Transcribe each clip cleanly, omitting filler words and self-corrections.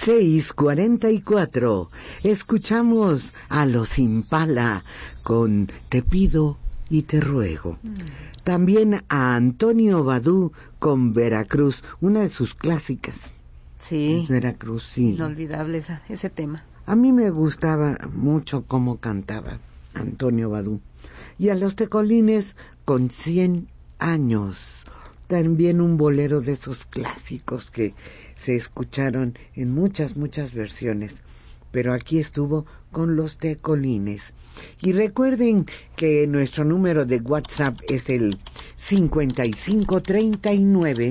6:44. Escuchamos a Los Impala con Te pido y te ruego. También a Antonio Badú con Veracruz, una de sus clásicas. Sí. Veracruz, sí. Inolvidable ese tema. A mí me gustaba mucho cómo cantaba Antonio Badú. Y a Los Tecolines con 100 años. También un bolero de esos clásicos que se escucharon en muchas versiones. Pero aquí estuvo con Los Tecolines. Y recuerden que nuestro número de WhatsApp es el 5539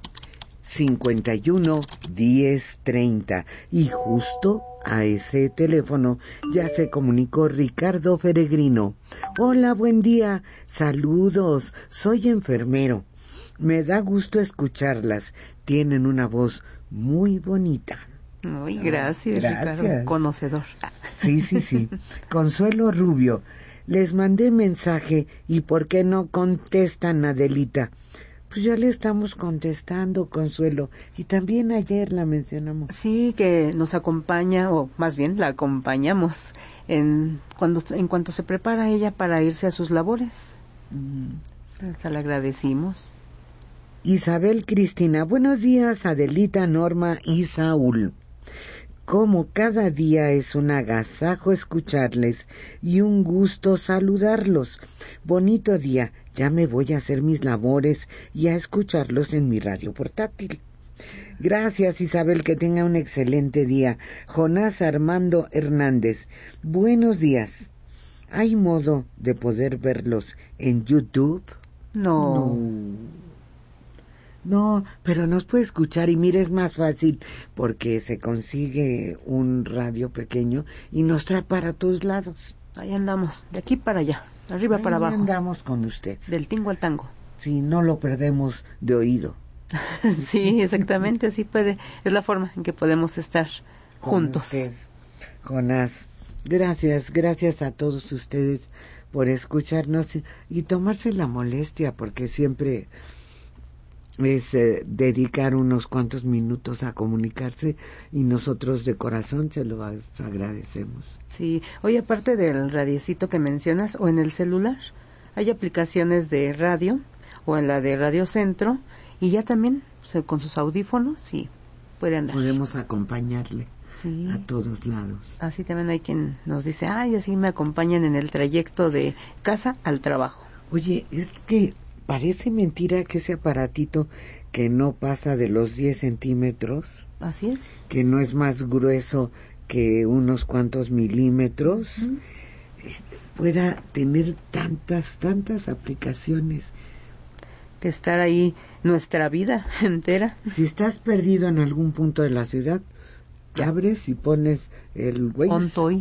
51 10 30. Y justo a ese teléfono ya se comunicó Ricardo Feregrino. Hola, buen día, saludos, soy enfermero. Me da gusto escucharlas, tienen una voz muy bonita. Muy gracias, gracias. Ricardo, conocedor. Sí. Consuelo Rubio, les mandé mensaje y ¿por qué no contestan, Adelita? Pues ya le estamos contestando, Consuelo, y también ayer la mencionamos. Sí, que nos acompaña, o más bien la acompañamos en cuanto se prepara ella para irse a sus labores. Se la agradecimos. Isabel Cristina, buenos días, Adelita, Norma y Saúl. Como cada día es un agasajo escucharles y un gusto saludarlos. Bonito día, ya me voy a hacer mis labores y a escucharlos en mi radio portátil. Gracias, Isabel, que tenga un excelente día. Jonás Armando Hernández, buenos días. ¿Hay modo de poder verlos en YouTube? No, pero nos puede escuchar y mire, es más fácil porque se consigue un radio pequeño y nos trae para todos lados. Ahí andamos, de aquí para allá, de arriba para abajo. Ahí andamos con usted. Del tingo al tango. Sí, no lo perdemos de oído. Sí, exactamente, así puede. Es la forma en que podemos estar juntos. Usted, Jonás, gracias a todos ustedes por escucharnos y tomarse la molestia, porque siempre es dedicar unos cuantos minutos a comunicarse y nosotros de corazón se lo agradecemos. Sí, oye, aparte del radiecito que mencionas o en el celular, hay aplicaciones de radio o en la de Radio Centro y ya también con sus audífonos sí puede andar. Podemos acompañarle a todos lados. Así también hay quien nos dice, ay, así me acompañan en el trayecto de casa al trabajo. Oye, es que parece mentira que ese aparatito que no pasa de los 10 centímetros, así es, que no es más grueso que unos cuantos milímetros, pueda tener tantas aplicaciones. Que estar ahí nuestra vida entera. Si estás perdido en algún punto de la ciudad, abres y pones el Waze.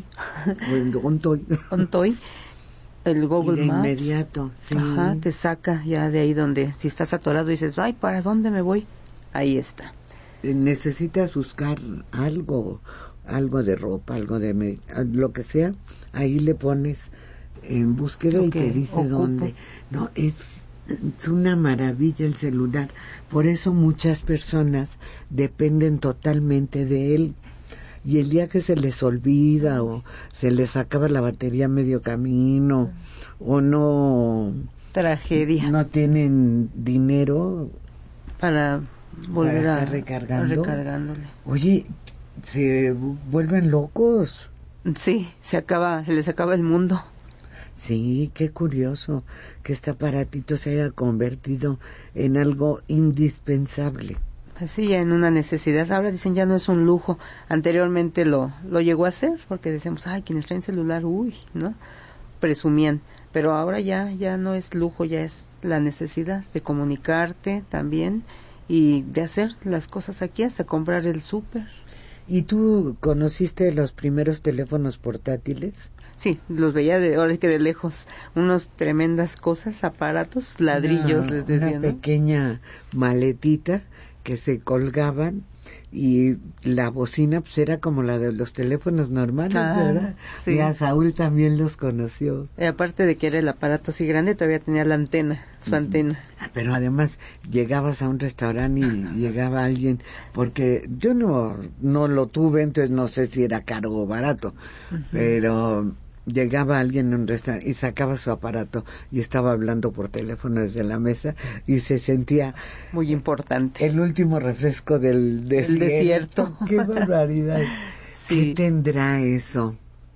Ontoy. El Google Maps. De inmediato, sí. Ajá, te saca ya de ahí donde, si estás atorado y dices, ay, ¿para dónde me voy? Ahí está. Necesitas buscar algo de ropa, algo de lo que sea, ahí le pones en búsqueda y te dice dónde. No, es una maravilla el celular. Por eso muchas personas dependen totalmente de él. Y el día que se les olvida o se les acaba la batería a medio camino o no... Tragedia. No tienen dinero para volver a estar recargándole. Oye, se vuelven locos. Sí, se les acaba el mundo. Sí, qué curioso que este aparatito se haya convertido en algo indispensable. Pues sí, ya en una necesidad. Ahora dicen ya no es un lujo. Anteriormente lo llegó a hacer porque decíamos, ay, quienes traen celular, uy, ¿no? Presumían. Pero ahora ya no es lujo, ya es la necesidad de comunicarte también y de hacer las cosas aquí, hasta comprar el súper. ¿Y tú conociste los primeros teléfonos portátiles? Sí, los veía ahora que de lejos, unos tremendas cosas, aparatos, ladrillos, les decían, una pequeña maletita que se colgaban y la bocina pues era como la de los teléfonos normales, ¿verdad? Sí. Y a Saúl también los conoció. Y aparte de que era el aparato así grande, todavía tenía la antena, su antena. Pero además llegabas a un restaurante y llegaba alguien, porque yo no lo tuve, entonces no sé si era caro o barato, pero llegaba alguien en un restaurante y sacaba su aparato y estaba hablando por teléfono desde la mesa y se sentía muy importante. El último refresco del desierto. ¡Qué barbaridad! Sí. ¿Qué tendrá eso?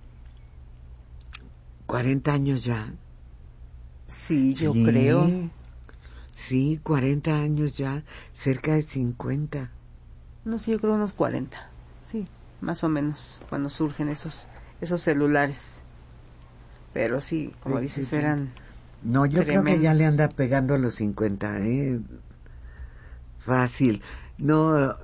¿40 años ya? Sí, yo creo. Sí, 40 años ya, cerca de 50. No sé, yo creo unos 40. Sí, más o menos, cuando surgen esos celulares. Pero sí, como dices, eran no, yo tremendos. creo que ya le anda pegando a los 50, fácil. No,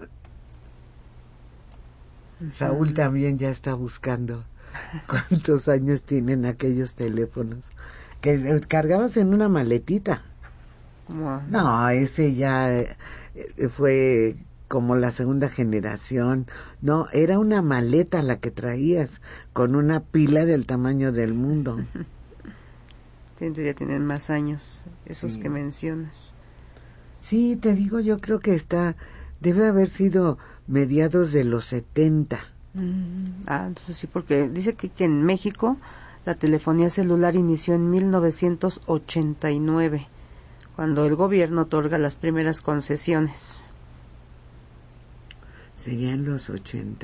Saúl también ya está buscando cuántos años tienen aquellos teléfonos que cargabas en una maletita. Wow. No, ese ya fue como la segunda generación. No, era una maleta la que traías con una pila del tamaño del mundo. Entonces ya tienen más años esos que mencionas. Sí, te digo, yo creo que debe haber sido mediados de los 70. Entonces sí, porque dice que en México la telefonía celular inició en 1989, cuando el gobierno otorga las primeras concesiones. ¿Serían los 80?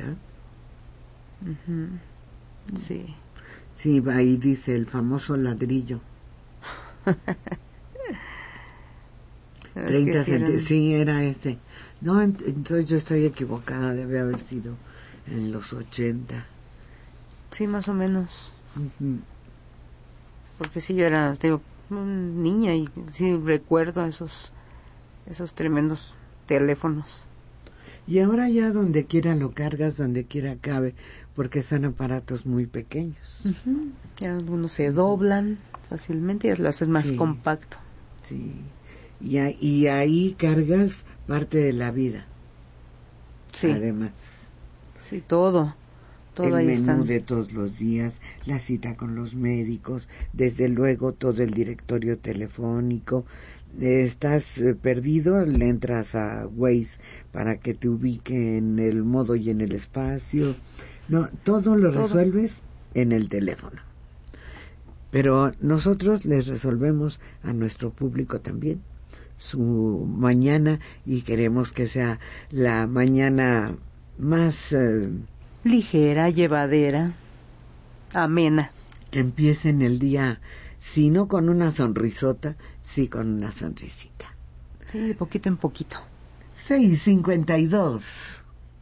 Sí. Sí, ahí dice el famoso ladrillo. 30 centavos, sí, era ese. No, entonces yo estoy equivocada, debe haber sido en los 80. Sí, más o menos. Porque sí, yo era, niña y sí recuerdo esos tremendos teléfonos. Y ahora ya donde quiera lo cargas, donde quiera cabe, porque son aparatos muy pequeños. Ya algunos se doblan fácilmente y lo haces más compacto. Sí. Y ahí cargas parte de la vida. Sí. Además. Sí, todo el ahí menú están. de todos los días, la cita con los médicos, desde luego todo el directorio telefónico. Estás perdido, le entras a Waze para que te ubique en el modo y en el espacio. No, todo lo resuelves en el teléfono. Pero nosotros les resolvemos a nuestro público también su mañana y queremos que sea la mañana más ligera, llevadera, amena. Que empiecen el día, si no con una sonrisota, sí con una sonrisita. Sí, de poquito en poquito. 6:52.